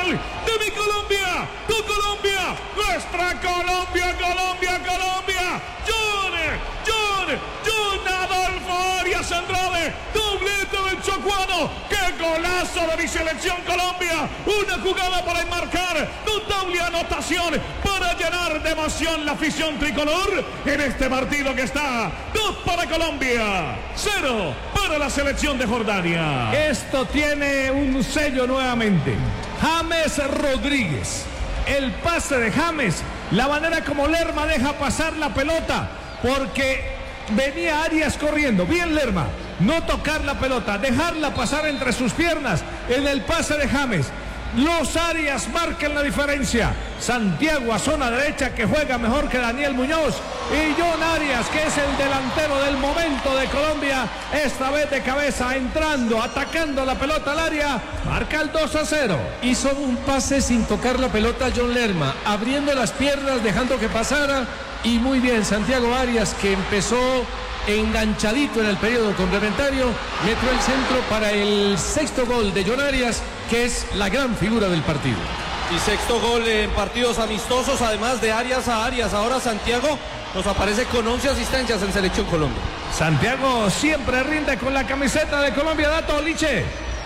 de mi Colombia, tu Colombia, nuestra Colombia, Colombia, Colombia. John Adolfo Arias Andrade, doblete del chocuano. ¡Qué golazo de mi selección Colombia! Una jugada para enmarcar, notable anotación para llenar de emoción la afición tricolor en este partido que está 2 para Colombia, 0 para la selección de Jordania. Esto tiene un sello nuevamente. James Rodríguez. El pase de James, la manera como Lerma deja pasar la pelota, porque venía Arias corriendo, bien Lerma, no tocar la pelota, dejarla pasar entre sus piernas en el pase de James. Los Arias marcan la diferencia. Santiago a zona derecha, que juega mejor que Daniel Muñoz, y John Arias, que es el delantero del momento de Colombia, esta vez de cabeza, entrando, atacando la pelota al área, marca el 2-0. Hizo un pase sin tocar la pelota John Lerma, abriendo las piernas, dejando que pasara, y muy bien Santiago Arias, que empezó enganchadito en el periodo complementario, metió el centro para el 6º gol de John Arias, que es la gran figura del partido. Y 6º gol en partidos amistosos, además de Arias a Arias. Ahora Santiago nos aparece con 11 asistencias en Selección Colombia. Santiago siempre rinde con la camiseta de Colombia. Dato, Liche.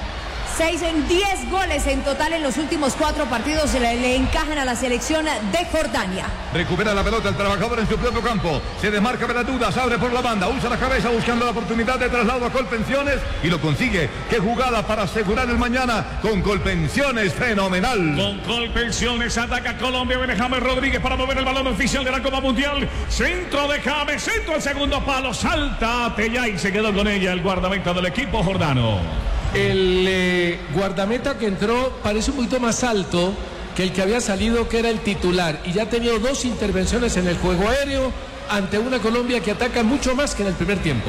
10 goles en total en los últimos 4 partidos le encajan a la selección de Jordania. Recupera la pelota el trabajador en su propio campo. Se desmarca Belatudas, abre por la banda, usa la cabeza buscando la oportunidad de traslado a Colpensiones y lo consigue. Qué jugada para asegurar el mañana con Colpensiones, fenomenal. Con Colpensiones ataca Colombia, viene James Rodríguez para mover el balón oficial de la Copa Mundial. Centro de James, centro al segundo palo, salta Tellá y se quedó con ella el guardameta del equipo jordano. El guardameta que entró parece un poquito más alto que el que había salido, que era el titular, y ya ha tenido 2 intervenciones en el juego aéreo ante una Colombia que ataca mucho más que en el primer tiempo.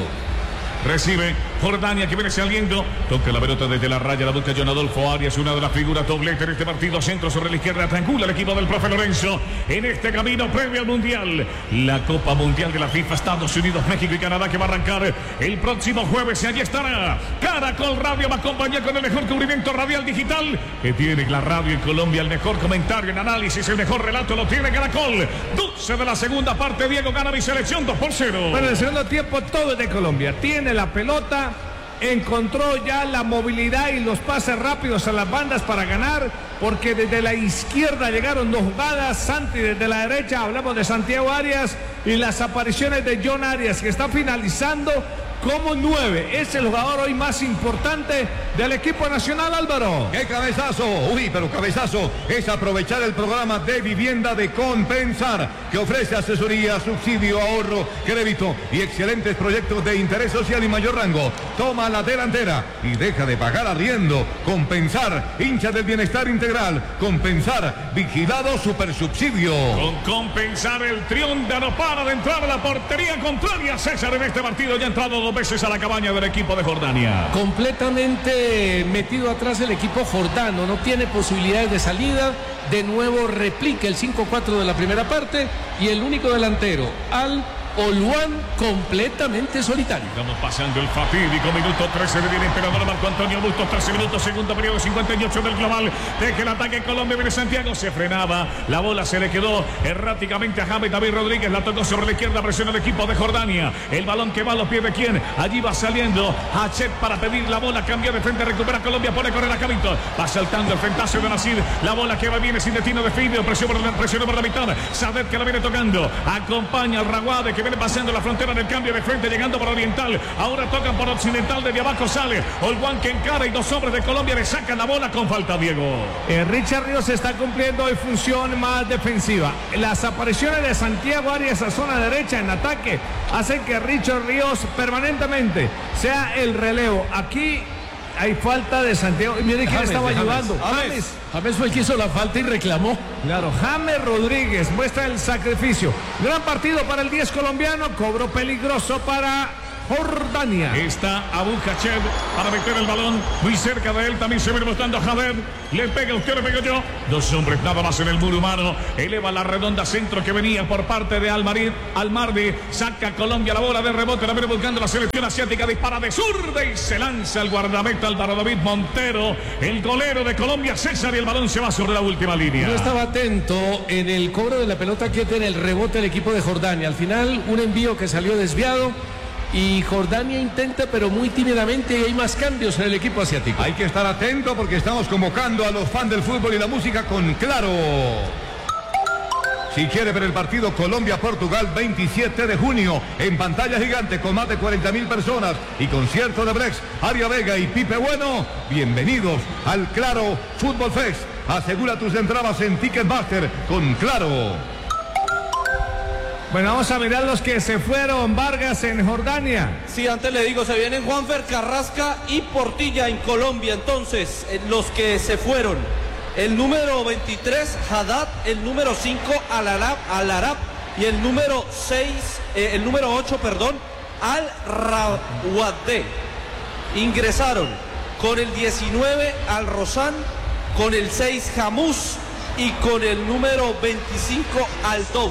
Recibe Jordania, que viene saliendo. Toca la pelota desde la raya, la busca John Adolfo Arias, una de las figuras doblete en este partido. Centro sobre la izquierda, triangula el equipo del profe Lorenzo en este camino previo al Mundial. La Copa Mundial de la FIFA, Estados Unidos, México y Canadá, que va a arrancar el próximo jueves. Y allí estará Caracol Radio, va a acompañar con el mejor cubrimiento radial digital que tiene la radio en Colombia. El mejor comentario en análisis, el mejor relato lo tiene Caracol. 12 de la segunda parte, Diego gana mi selección 2-0. Bueno, en el segundo tiempo todo es de Colombia. Tiene la pelota, encontró ya la movilidad y los pases rápidos a las bandas para ganar, porque desde la izquierda llegaron 2 jugadas, Santi desde la derecha, hablamos de Santiago Arias y las apariciones de John Arias, que está finalizando como 9. Es el jugador hoy más importante del equipo nacional, Álvaro. ¡Qué cabezazo! Uy, pero cabezazo es aprovechar el programa de vivienda de Compensar, que ofrece asesoría, subsidio, ahorro, crédito y excelentes proyectos de interés social y mayor rango. Toma la delantera y deja de pagar arriendo. Compensar, hincha del bienestar integral. Compensar, vigilado supersubsidio. Con Compensar, el triunfo no para de entrar a la portería contraria. César en este partido ya ha entrado 2 veces a la cabaña del equipo de Jordania. Completamente metido atrás el equipo jordano, no tiene posibilidades de salida. De nuevo replica el 5-4 de la primera parte y el único delantero, Al Oluán, completamente solitario. Estamos pasando el fatídico minuto 13 de bien emperador Marco Antonio Bustos, 13 minutos, segundo periodo, 58 del global. Deja el ataque en Colombia, viene Santiago, se frenaba, la bola se le quedó erráticamente a James David Rodríguez, la tocó sobre la izquierda, presiona el equipo de Jordania. El balón que va a los pies de quién, allí va saliendo Hachet para pedir la bola, cambia de frente, recupera Colombia, pone a correr a Cavito, va saltando el frentazo de Nasir, la bola que va viene sin destino de fin, presión por la mitad, Sadet que la viene tocando, acompaña al Raguade que viene pasando la frontera en el cambio de frente, llegando por oriental, ahora tocan por occidental, desde abajo sale Olguán que encara y 2 hombres de Colombia le sacan la bola con falta, Diego. Richard Ríos está cumpliendo hoy función más defensiva. Las apariciones de Santiago Arias a zona derecha en ataque hacen que Richard Ríos permanentemente sea el relevo. Aquí hay falta de Santiago. Y mire quién estaba ayudando. James fue el que hizo la falta y reclamó. Claro, James Rodríguez muestra el sacrificio. Gran partido para el 10 colombiano. Cobro peligroso para Jordania. Está Abu Hached para meter el balón muy cerca de él. También se viene mostrando a Jader. Le pega usted, le pego yo. Dos hombres nada más en el muro humano. Eleva la redonda centro que venía por parte de Almardi. Saca Colombia la bola de rebote. La viene buscando la selección asiática. Dispara de zurda y se lanza el guardameta Álvaro David Montero. El golero de Colombia, César, y el balón se va sobre la última línea. No estaba atento en el cobro de la pelota que tiene el rebote del equipo de Jordania. Al final, un envío que salió desviado. Y Jordania intenta, pero muy tímidamente, y hay más cambios en el equipo asiático. Hay que estar atento porque estamos convocando a los fans del fútbol y la música con Claro. Si quiere ver el partido Colombia-Portugal 27 de junio en pantalla gigante con más de 40.000 personas y concierto de Blex, Aria Vega y Pipe Bueno, bienvenidos al Claro Fútbol Fest. Asegura tus entradas en Ticketmaster con Claro. Bueno, vamos a mirar los que se fueron, Vargas, en Jordania. Sí, antes le digo, se vienen Juanfer, Carrasca y Portilla en Colombia. Entonces, los que se fueron: el número 23, Haddad; el número 5, Al-Arab; y el número 8, Al-Rawadeh. Ingresaron con el 19, Al-Rosan; con el 6, Jamús; y con el número 25, Al-Dous.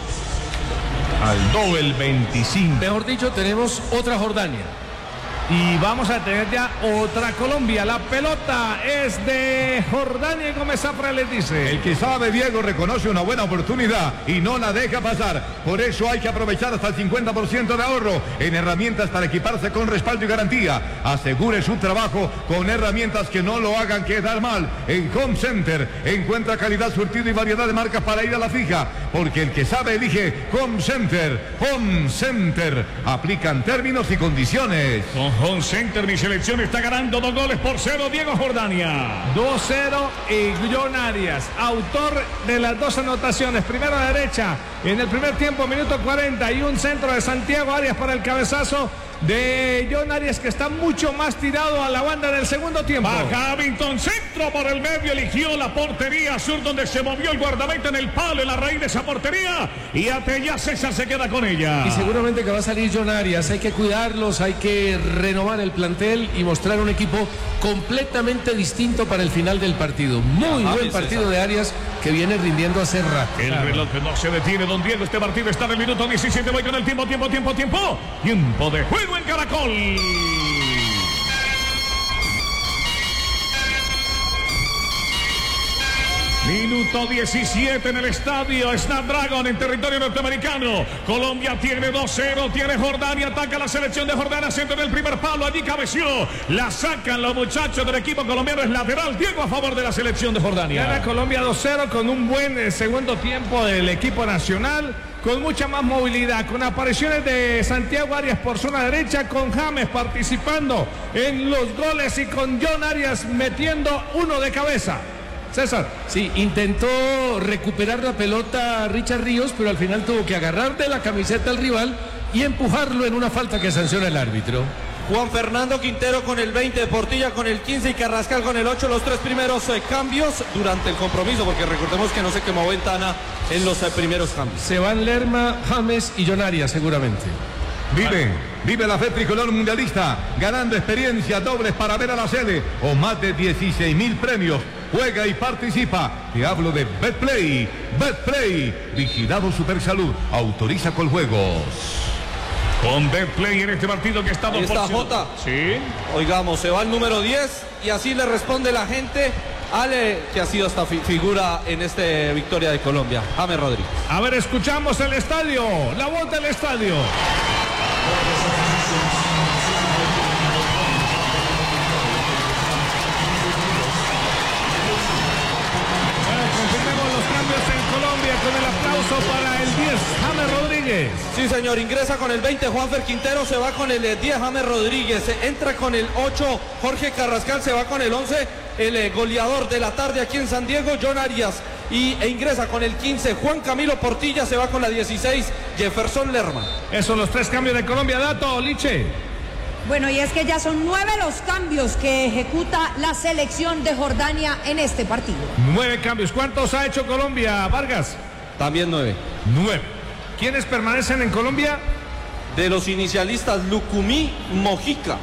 Aldo el 25. Mejor dicho, tenemos otra Jordania. Y vamos a tener ya otra Colombia. La pelota es de Jordania y Gómez Zafra les dice. El que sabe, Diego, reconoce una buena oportunidad y no la deja pasar. Por eso hay que aprovechar hasta el 50% de ahorro en herramientas para equiparse con respaldo y garantía. Asegure su trabajo con herramientas que no lo hagan quedar mal. En Home Center encuentra calidad, surtido y variedad de marcas para ir a la fija. Porque el que sabe elige Home Center. Home Center. Aplican términos y condiciones. Home Center, mi selección está ganando 2-0, Diego Jordania. 2-0 y John Arias, autor de las dos anotaciones. Primero a derecha en el primer tiempo, minuto 40, y un centro de Santiago Arias para el cabezazo de John Arias, que está mucho más tirado a la banda del segundo tiempo. Baja Hamilton, centro por el medio, eligió la portería sur, donde se movió el guardameta en el palo, en la raíz de esa portería, y hasta ya César se queda con ella. Y seguramente que va a salir John Arias. Hay que cuidarlos, hay que renovar el plantel y mostrar un equipo completamente distinto para el final del partido. Muy buen partido de Arias, que viene rindiendo hace rato. El reloj no se detiene, don Diego. Este partido está en el minuto 17. Voy con el tiempo de juego en Caracol. Minuto 17 en el estadio Snapdragon, en territorio norteamericano. Colombia tiene 2-0, tiene Jordania, ataca la selección de Jordania, centro en el primer palo, allí cabeció. La sacan los muchachos del equipo colombiano, es lateral, Diego, a favor de la selección de Jordania. Gana Colombia 2-0 con un buen segundo tiempo del equipo nacional, con mucha más movilidad, con apariciones de Santiago Arias por zona derecha, con James participando en los goles y con John Arias metiendo uno de cabeza. César. Sí, intentó recuperar la pelota Richard Ríos, pero al final tuvo que agarrar de la camiseta al rival y empujarlo en una falta que sanciona el árbitro. Juan Fernando Quintero con el 20, Portilla con el 15 y Carrascal con el 8, los tres primeros cambios durante el compromiso, porque recordemos que no se quemó ventana en los primeros cambios. Se van Lerma, James y John Arias seguramente. Vive la fe tricolor mundialista, ganando experiencia, dobles para ver a la sede o más de 16.000 premios. Juega y participa. Te hablo de Betplay. Betplay, vigilado Supersalud, autoriza con juegos. Con Betplay en este partido que está... Ahí está Jota. Sí. Oigamos, se va el número 10 y así le responde la gente Ale, que ha sido esta figura en esta victoria de Colombia, James Rodríguez. A ver, escuchamos el estadio, la voz del estadio. Confirmemos los cambios en Colombia con el aplauso para el 10, James Rodríguez. Sí, señor, ingresa con el 20 Juanfer Quintero, se va con el 10 James Rodríguez, entra con el 8 Jorge Carrascal, se va con el 11 el goleador de la tarde aquí en San Diego, John Arias, e ingresa con el 15 Juan Camilo Portilla, se va con la 16 Jefferson Lerma. Esos son los tres cambios de Colombia. Dato, Liche. Bueno, y es que ya son 9 los cambios que ejecuta la selección de Jordania en este partido. 9 cambios. ¿Cuántos ha hecho Colombia, Vargas? También 9. 9. ¿Quiénes permanecen en Colombia? de los inicialistas, Lucumí Mojica.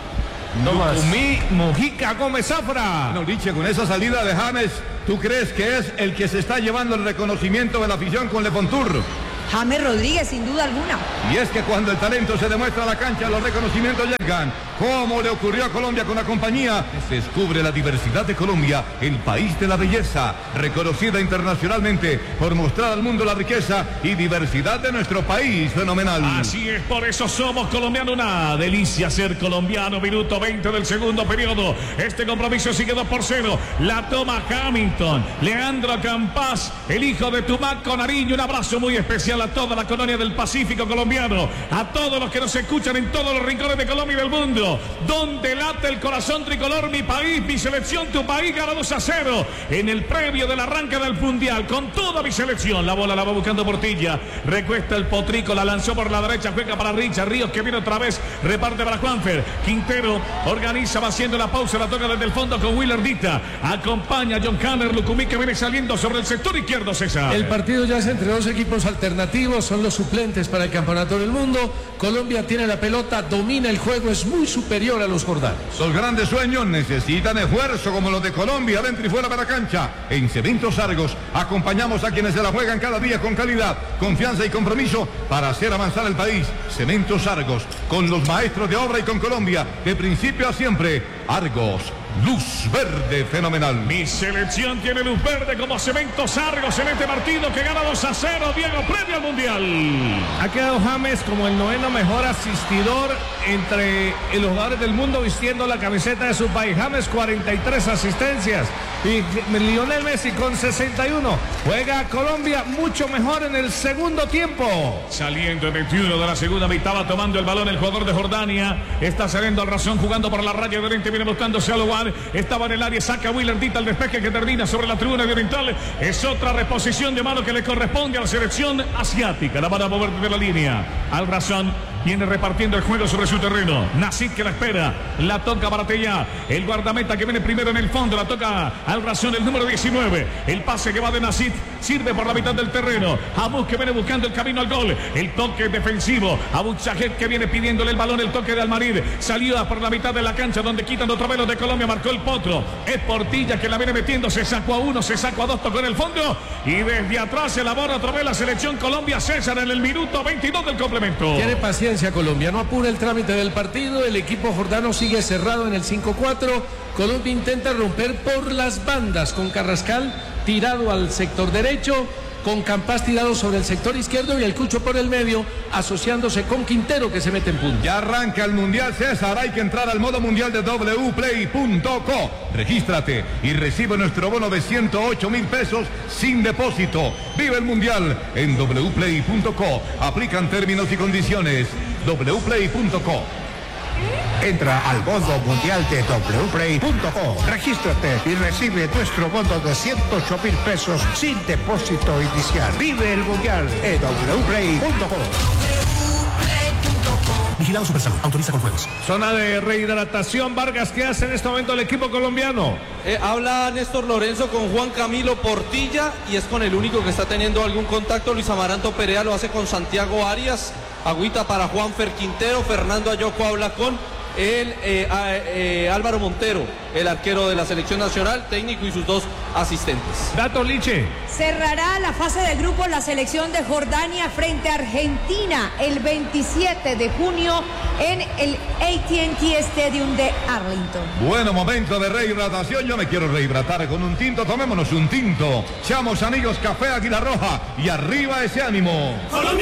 Lucumí Mojica Gómez Zafra. No, Liche, con esa salida de James, ¿tú crees que es el que se está llevando el reconocimiento de la afición con Le Fontour? James Rodríguez, sin duda alguna. Y es que cuando el talento se demuestra a la cancha, los reconocimientos llegan. Como le ocurrió a Colombia con la compañía, descubre la diversidad de Colombia, el país de la belleza, reconocida internacionalmente por mostrar al mundo la riqueza y diversidad de nuestro país fenomenal. Así es, por eso somos colombianos. Una delicia ser colombiano. Minuto 20 del segundo periodo. Este compromiso sigue 2-0. La toma Hamilton. Leandro Campas, el hijo de Tumac con Nariño. Un abrazo muy especial a toda la colonia del Pacífico colombiano, a todos los que nos escuchan en todos los rincones de Colombia y del mundo, donde late el corazón tricolor, mi país, mi selección, tu país, gana 2-0 en el previo del arranque del mundial, con toda mi selección. La bola la va buscando Portilla, recuesta el Potrico, la lanzó por la derecha, juega para Richard Ríos, que viene otra vez, reparte para Juanfer. Quintero organiza, va haciendo la pausa, la toca desde el fondo con Willer Dita, acompaña a John Hanner, Lucumí, que viene saliendo sobre el sector izquierdo, César. El partido ya es entre dos equipos alternativos, son los suplentes para el Campeonato del Mundo. Colombia tiene la pelota, domina el juego, es muy superior a los jordanos. Los grandes sueños necesitan esfuerzo como los de Colombia, dentro y fuera de la cancha. En Cementos Argos acompañamos a quienes se la juegan cada día con calidad, confianza y compromiso para hacer avanzar el país. Cementos Argos, con los maestros de obra y con Colombia, de principio a siempre. Argos, luz verde fenomenal. Mi selección tiene luz verde como Cementos Argos en este partido que gana 2-0, Diego, previo al Mundial. Ha quedado James como el noveno mejor asistidor entre los jugadores del mundo vistiendo la camiseta de su país. James 43 asistencias y Lionel Messi con 61. Juega Colombia mucho mejor en el segundo tiempo. Saliendo el 21 de la segunda mitad, va tomando el balón el jugador de Jordania. Está saliendo al razón, jugando por la raya de Oriente, viene buscándose a Logan. Estaba en el área, saca Willer Dita al despeje que termina sobre la tribuna de Oriental. Es otra reposición de mano que le corresponde a la selección asiática. La van a mover de la línea. Al razón viene repartiendo el juego sobre su terreno. Nasid que la espera. La toca Baratella. El guardameta que viene primero en el fondo. La toca al razón el número 19. El pase que va de Nasid sirve por la mitad del terreno. Abus que viene buscando el camino al gol. El toque defensivo. Abu Chahed que viene pidiéndole el balón. El toque de Almarid. Salida por la mitad de la cancha donde quitan otra vez los de Colombia. Marcó el Potro. Es Portilla que la viene metiendo. Se sacó a uno, se sacó a dos. Tocó en el fondo. Y desde atrás elabora otra vez la selección Colombia. César en el minuto 22 del complemento. Tiene paciencia Colombia, no apura el trámite del partido. El equipo jordano sigue cerrado en el 5-4. Colombia intenta romper por las bandas con Carrascal tirado al sector derecho, con Campas tirado sobre el sector izquierdo y el Cucho por el medio, asociándose con Quintero que se mete en punta. Ya arranca el Mundial, César. Hay que entrar al modo mundial de wplay.co. Regístrate y recibe nuestro bono de 108.000 pesos sin depósito. Vive el Mundial en wplay.co. Aplican términos y condiciones. wplay.co. Entra al modo mundial de wplay.co. Regístrate y recibe nuestro bono de 108.000 pesos sin depósito inicial. Vive el mundial en wplay.co. Vigilado Supersalud, autoriza con juegos. Zona de rehidratación, Vargas, ¿qué hace en este momento el equipo colombiano? Habla Néstor Lorenzo con Juan Camilo Portilla y es con el único que está teniendo algún contacto. Luis Amaranto Perea lo hace con Santiago Arias. Agüita para Juanfer Quintero. Fernando Ayoco habla con Álvaro Montero, el arquero de la selección nacional, técnico y sus dos asistentes. Dato Liche. Cerrará la fase de grupos la selección de Jordania frente a Argentina el 27 de junio en el AT&T Stadium de Arlington. Bueno, momento de rehidratación. Yo me quiero rehidratar con un tinto. Tomémonos un tinto. Seamos amigos, Café Águila Roja y arriba ese ánimo.